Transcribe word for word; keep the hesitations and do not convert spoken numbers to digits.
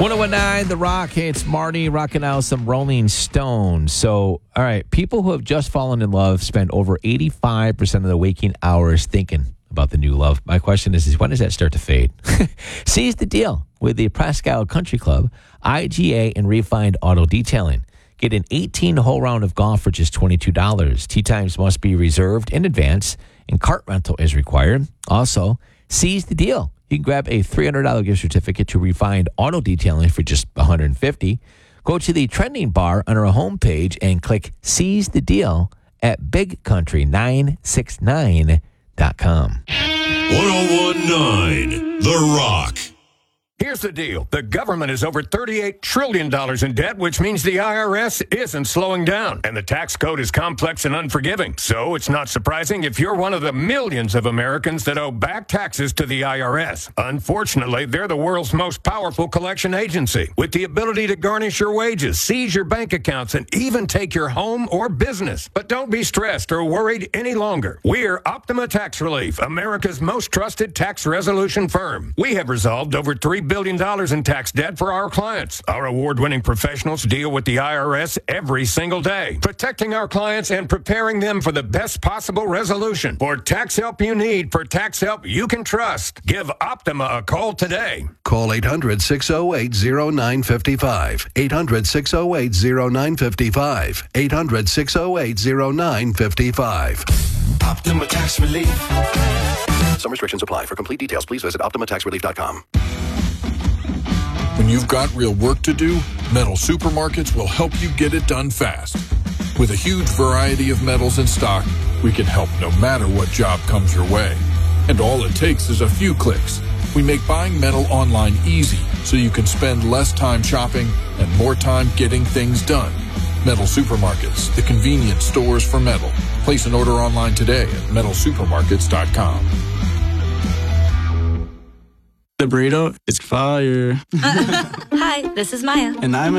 one oh one nine The Rock. Hey, it's Marty rocking out some Rolling Stones. So, all right, people who have just fallen in love spend over eighty-five percent of their waking hours thinking about the new love. My question is, is when does that start to fade? Seize the deal with the Presque Isle Country Club, I G A, and Refined Auto Detailing. Get an eighteen-hole round of golf for just twenty-two dollars. Tee times must be reserved in advance, and cart rental is required. Also, seize the deal. You can grab a three hundred dollars gift certificate to Refined Auto Detailing for just one hundred fifty dollars. Go to the trending bar on our homepage and click Seize the Deal at big country nine six nine dot com. one oh one nine The Rock. Here's the deal. The government is over thirty-eight trillion dollars in debt, which means the I R S isn't slowing down. And the tax code is complex and unforgiving. So it's not surprising if you're one of the millions of Americans that owe back taxes to the I R S. Unfortunately, they're the world's most powerful collection agency, with the ability to garnish your wages, seize your bank accounts, and even take your home or business. But don't be stressed or worried any longer. We're Optima Tax Relief, America's most trusted tax resolution firm. We have resolved over three billion dollars in tax debt for our clients. Our award-winning professionals deal with the I R S every single day, protecting our clients and preparing them for the best possible resolution. For tax help you need, for tax help you can trust, give Optima a call today. Call eight hundred, six oh eight, oh nine five five. eight hundred, six oh eight, oh nine five five. eight hundred, six oh eight, oh nine five five. Optima Tax Relief. Some restrictions apply. For complete details, please visit optima tax relief dot com. When you've got real work to do, Metal Supermarkets will help you get it done fast. With a huge variety of metals in stock, we can help no matter what job comes your way. And all it takes is a few clicks. We make buying metal online easy so you can spend less time shopping and more time getting things done. Metal Supermarkets, the convenient stores for metal. Place an order online today at metal supermarkets dot com. The burrito is fire. Hi, this is Maya. And I'm